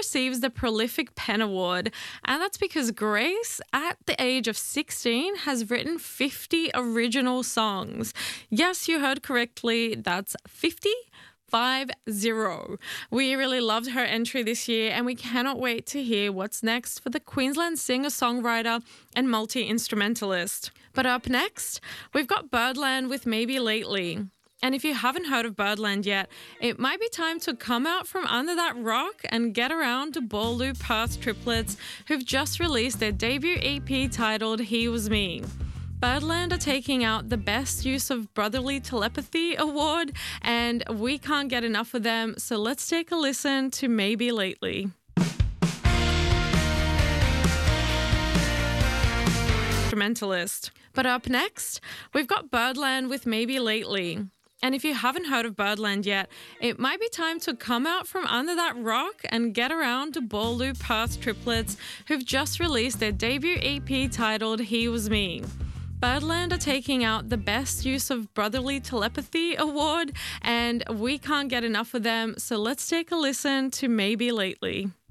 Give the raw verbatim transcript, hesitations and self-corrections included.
receives the Prolific Pen Award, and that's because Grace, at the age of sixteen, has written fifty original songs. Yes, you heard correctly, that's fifty. Five zero. We really loved her entry this year, and we cannot wait to hear what's next for the Queensland singer-songwriter and multi-instrumentalist. But up next, we've got Birdland with Maybe Lately. And if you haven't heard of Birdland yet, it might be time to come out from under that rock and get around to Ballou Perth triplets who've just released their debut E P titled He Was Me. Birdland are taking out the Best Use of Brotherly Telepathy award, and we can't get enough of them, so let's take a listen to Maybe Lately. Instrumentalist. But up next, we've got Birdland with Maybe Lately. And if you haven't heard of Birdland yet, it might be time to come out from under that rock and get around to Ballou Perth triplets who've just released their debut E P titled He Was Me. Birdland are taking out the Best Use of Brotherly Telepathy award, and we can't get enough of them, so let's take a listen to Maybe Lately.